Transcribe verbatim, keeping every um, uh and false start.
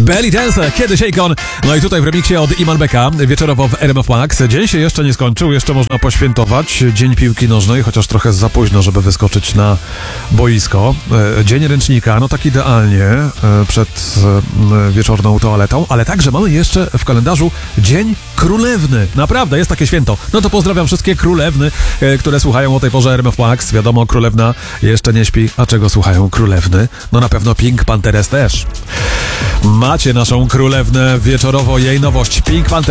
Belly Dancer, kiedyś Akon. No i tutaj w remiksie od Iman Beka, wieczorowo w R M F Max. Dzień się jeszcze nie skończył, jeszcze można poświętować. Dzień piłki nożnej, chociaż trochę za późno, żeby wyskoczyć na boisko. Dzień ręcznika, no tak idealnie przed wieczorną toaletą, ale także mamy jeszcze w kalendarzu Dzień Królewny. Naprawdę, jest takie święto. No to pozdrawiam wszystkie królewny, które słuchają o tej porze R M F Max. Wiadomo, królewna jeszcze nie śpi. A czego słuchają królewny? No na pewno Pink Panthers też. Macie naszą królewnę wieczorowo, jej nowość Pink Panther.